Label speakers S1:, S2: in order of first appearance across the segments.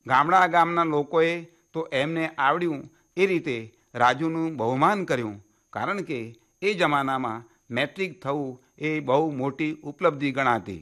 S1: ગામના લોકોએ તો એમને આવડ્યું એ રીતે રાજુનું બહુમાન કર્યું, કારણ કે એ જમાનામાં મેટ્રિક થવું એ બહુ મોટી ઉપલબ્ધિ ગણાતી.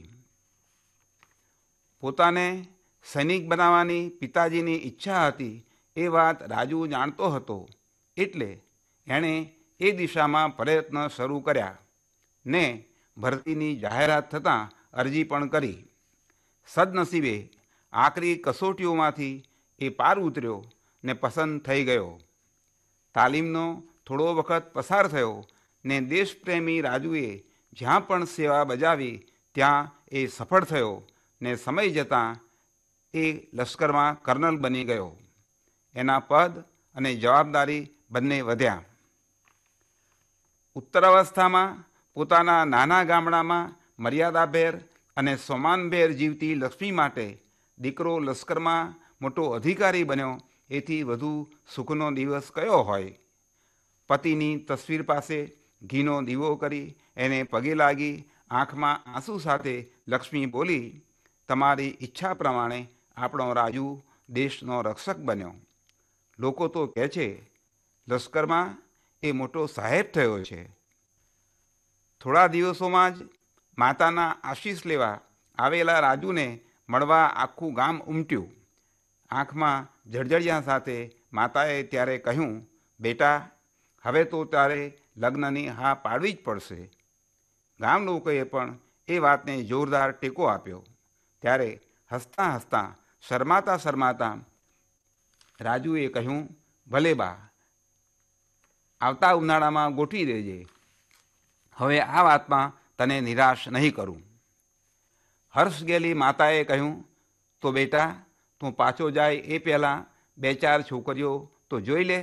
S1: પોતાને સૈનિક બનાવવાની પિતાજીની ઈચ્છા હતી એ વાત રાજુ જાણતો હતો, એટલે એણે એ દિશામાં પ્રયત્ન શરૂ કર્યા ને ભરતીની જાહેરાત થતાં અરજી પણ કરી. સદનસીબે આકરી કસોટીઓમાંથી એ પાર ઉતર્યો ને પસંદ થઈ ગયો. તાલીમનો થોડો વખત પસાર થયો ને દેશપ્રેમી રાજુએ જ્યાં પણ સેવા બજાવી ત્યાં એ સફળ થયો ને સમય જતાં એ લશ્કરમાં કર્નલ બની ગયો. એના પદ અને જવાબદારી બંને વધ્યા. ઉત્તરાવસ્થામાં પોતાના નાના ગામડામાં મર્યાદાભેર અને સોમાનભેર જીવતી લક્ષ્મી માટે દીકરો લશ્કરમાં મોટો અધિકારી બન્યો એથી વધુ સુખનો દિવસ કયો હોય. પતિની તસવીર પાસે ઘીનો દીવો કરી એને પગે લાગી આંખમાં આંસુ સાથે લક્ષ્મી બોલી, તમારી ઈચ્છા પ્રમાણે આપણો રાજુ દેશનો રક્ષક બન્યો. લોકો તો કહે છે લશ્કરમાં એ મોટો સાહેબ થયો છે. થોડા દિવસોમાં જ માતાના આશીષ લેવા આવેલા રાજુને મળવા આખું ગામ ઉમટ્યું. આંખમાં જળજળિયા સાથે માતાએ ત્યારે કહ્યું, બેટા, હવે તો તારે લગ્નની હા પાડવી જ પડશે. ગામ લોકોએ પણ એ વાતને જોરદાર ટેકો આપ્યો. ત્યારે હસતાં હસતાં શરમાતા રાજુએ કહ્યું, ભલે બા, આવતા ઉનાળામાં ગોઠવી દેજે. હવે આ વાતમાં તને નિરાશ નહીં કરું. હર્ષ ગયેલી માતાએ કહ્યું, તો બેટા, તું પાછો જાય એ પહેલાં 2-4 છોકરીઓ તો જોઈ લે.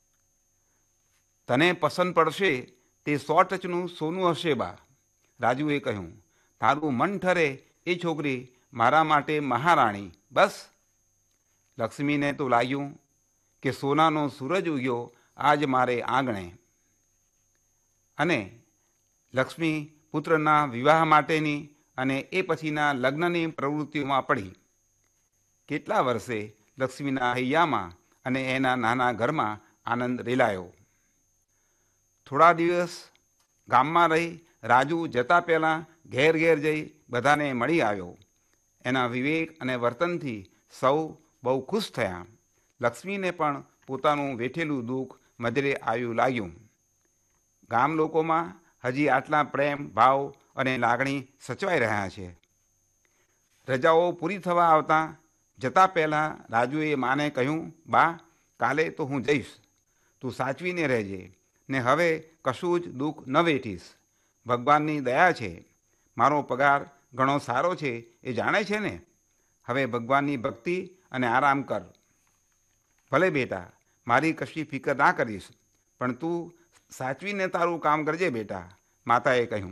S1: તને પસંદ પડશે તે 100% સોનું હશે બા. રાજુએ કહ્યું, તારું મન ઠરે એ છોકરી મારા માટે મહારાણી બસ. લક્ષ્મીને તો લાગ્યું કે સોનાનો સૂરજ ઉગ્યો આજ મારે આંગણે, અને લક્ષ્મી પુત્રના વિવાહ માટેની અને એ પછીના લગ્નની પ્રવૃત્તિઓમાં પડી. કેટલા વર્ષે લક્ષ્મીના હૈયામાં અને એના નાના ઘરમાં આનંદ રેલાયો. થોડા દિવસ ગામમાં રહી રાજુ જતા પહેલાં ઘેર જઈ બધાને મળી આવ્યો. એના વિવેક અને વર્તનથી સૌ બહુ ખુશ થયા. લક્ષ્મીને પણ પોતાનું વેઠેલું દુઃખ મધરે આવ્યું લાગ્યું. ગામ લોકોમાં હજી આટલા પ્રેમ ભાવ અને લાગણી સચવાઈ રહ્યા છે. રજાઓ પૂરી થવા આવતા જતા પહેલાં રાજુએ માને કહ્યું, બા, કાલે તો હું જઈશ, તું સાચવીને રહેજે ને હવે કશું જ દુઃખ ન વેઠીશ. ભગવાનની દયા છે, મારો પગાર ઘણો સારો છે એ જાણે છે ને. હવે ભગવાનની ભક્તિ અને આરામ કર. ભલે બેટા, મારી કશી ફિકર ના કરીશ, પણ તું સાચવીને તારું કામ કરજે બેટા, માતાએ કહ્યું.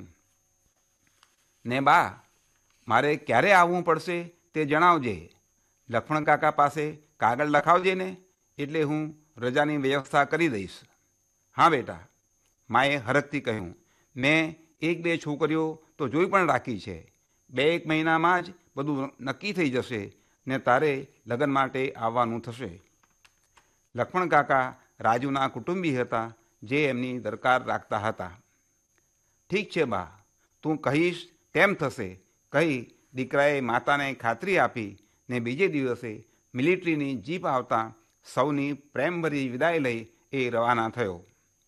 S1: ને બા, મારે ક્યારે આવવું પડશે તે જણાવજે. લક્ષ્મણ કાકા પાસે કાગળ લખાવજે ને, એટલે હું રજાની વ્યવસ્થા કરી દઈશ. હા બેટા, માએ હરખથી કહ્યું. મેં 1-2 છોકરીઓ તો જોઈ પણ રાખી છે. 2-1 મહિનામાં જ બધું નક્કી થઈ જશે ને તારે લગ્ન માટે આવવાનું થશે. લક્ષ્મણ કાકા રાજુના કુટુંબી હતા, જે એમની દરકાર રાખતા હતા. ઠીક છે બા, તું કહીશ તેમ થશે, કહી દીકરાએ માતાને ખાતરી આપી ને બીજે દિવસે મિલિટરીની જીપ આવતા સૌની પ્રેમભરી વિદાય લઈ એ રવાના થયો.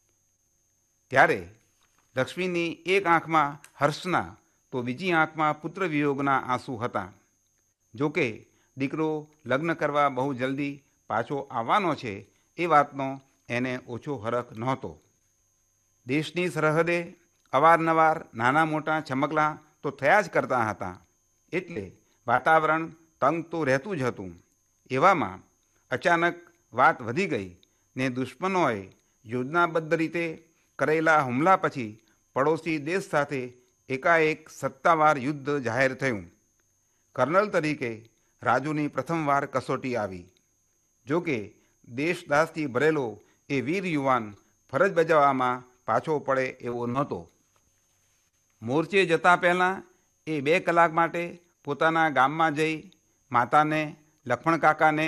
S1: ત્યારે લક્ષ્મીની એક આંખમાં હર્ષના તો બીજી આંખમાં પુત્ર વિયોગના આંસુ હતા. જોકે દીકરો લગ્ન કરવા બહુ જલ્દી પાછો આવવાનો છે એ વાતનો એને ઓછો હરખ નહોતો. દેશની સરહદે અવારનવાર નાના મોટા ચમકલા તો થયા જ કરતા હતા, એટલે વાતાવરણ તંગ તો રહેતું જ હતું. એવામાં અચાનક વાત વધી ગઈ ને દુશ્મનોએ યોજનાબદ્ધ રીતે કરેલા હુમલા પછી પડોશી દેશ સાથે એકાએક સત્તાવાર યુદ્ધ જાહેર થયું. કર્નલ તરીકે રાજુની પ્રથમવાર કસોટી આવી. જોકે દેશદાસથી ભરેલો એ વીર યુવાન ફરજ બજાવવામાં પાછો પડે એવો નહોતો. મોરચે જતા પહેલાં એ 2 કલાક માટે પોતાના ગામમાં જઈ માતાને, લક્ષ્મણ કાકાને